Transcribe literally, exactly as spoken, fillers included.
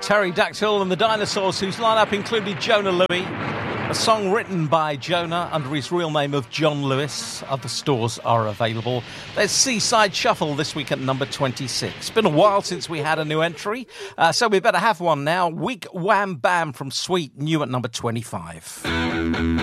Pterodactyl and the Dinosaurs, whose lineup included Jonah Louie, a song written by Jonah under his real name of John Lewis. Other stores are available. There's Seaside Shuffle this week at number twenty-six. It's been a while since we had a new entry, uh, so we better have one now. Weak Wham Bam from Sweet, new at number twenty-five.